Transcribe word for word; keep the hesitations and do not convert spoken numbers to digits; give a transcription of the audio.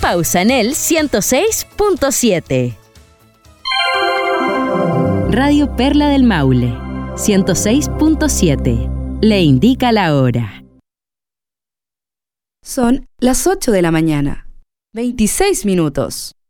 pausa en el ciento seis punto siete. Radio Perla del Maule, ciento seis punto siete. Le indica la hora. Son las ocho de la mañana, veintiséis minutos.